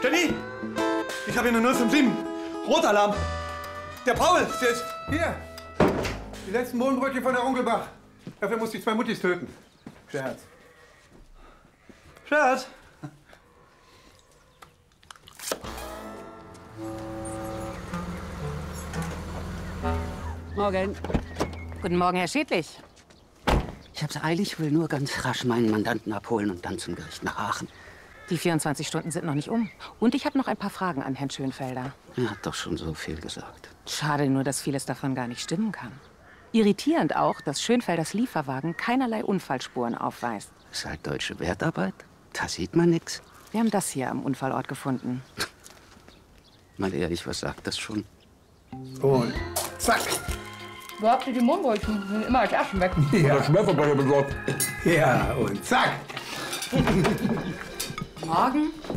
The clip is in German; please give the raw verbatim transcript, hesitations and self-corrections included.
Jenny! Ich habe hier eine null fünf sieben. Rotalarm. Der Paul, der ist... Hier. Die letzten Bohnenbrötchen von der Onkelbach. Dafür muss ich zwei Muttis töten. Scherz. Scherz. Morgen. Guten Morgen, Herr Schädlich. Ich hab's eilig, will nur ganz rasch meinen Mandanten abholen und dann zum Gericht nach Aachen. Die vierundzwanzig Stunden sind noch nicht um. Und ich habe noch ein paar Fragen an Herrn Schönfelder. Er hat doch schon so viel gesagt. Schade nur, dass vieles davon gar nicht stimmen kann. Irritierend auch, dass Schönfelders Lieferwagen keinerlei Unfallspuren aufweist. Ist halt deutsche Wertarbeit. Da sieht man nix. Wir haben das hier am Unfallort gefunden. Mal ehrlich, was sagt das schon? Und zack. Wo habt ihr die Mohnbrötchen? Die sind immer als Aschen weg. Ja. Das Schmelzvergleich besorgt. Ja, und zack. Morgen